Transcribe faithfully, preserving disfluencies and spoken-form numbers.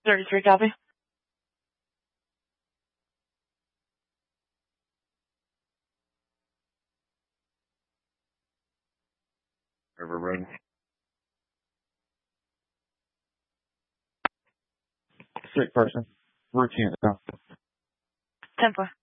thirty-three, copy. River Road. Sick person. Routine. ten four.